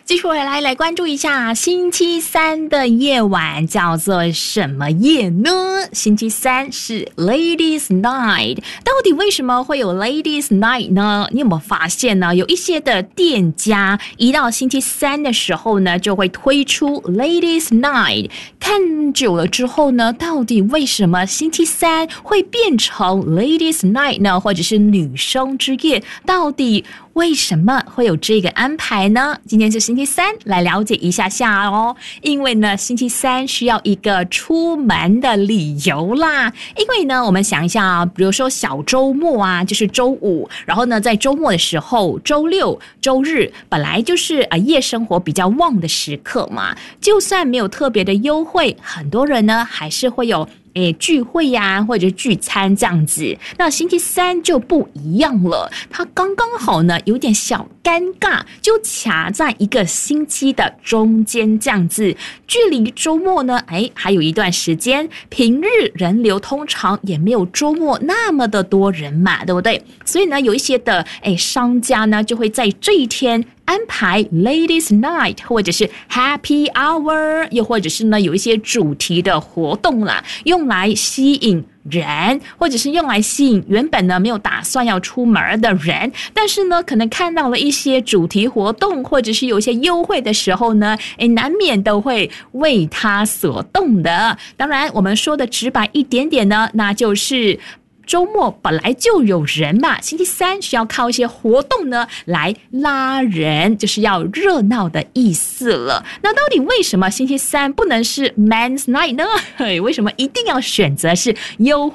继续回来关注一下星期三的夜晚叫做什么夜呢？星期三是 Ladies Night， 到底为什么会有 Ladies Night 呢？你有没有发现呢？有一些的店家一到星期三的时候呢，就会推出 Ladies Night。看久了之后呢，到底为什么星期三会变成 Ladies Night 呢？或者是女生之夜？到底为什么会有这个安排呢？今天是星期三，来了解一下哦。因为呢，星期三需要一个出门的理由啦。因为呢，我们想一下啊，比如说小周末啊，就是周五，然后呢，在周末的时候，周六、周日本来就是夜生活比较旺的时刻嘛。就算没有特别的优惠，很多人呢还是会有聚会呀，或者聚餐这样子。那星期三就不一样了，它刚刚好呢，有点小尴尬，就卡在一个星期的中间这样子。距离周末呢，还有一段时间。平日人流通常也没有周末那么的多人嘛，对不对？所以呢，有一些的商家呢，就会在这一天安排 Ladies Night 或者是 Happy Hour， 又或者是呢有一些主题的活动啦，用来吸引人，或者是用来吸引原本呢没有打算要出门的人，但是呢可能看到了一些主题活动或者是有一些优惠的时候呢，难免都会为他所动的。当然我们说的直白一点点呢，那就是周末本来就有人嘛，星期三需要靠一些活动呢来拉人，就是要热闹的意思了。那到底为什么星期三不能是 Men's Night 呢？为什么一定要选择是优惠